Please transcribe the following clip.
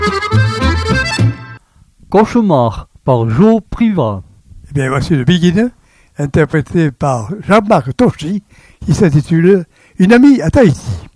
Cauchemar par Joe Privat. Eh bien, voici le Beginner, interprété par Jean-Marc Tochy, qui s'intitule Une amie à Tahiti.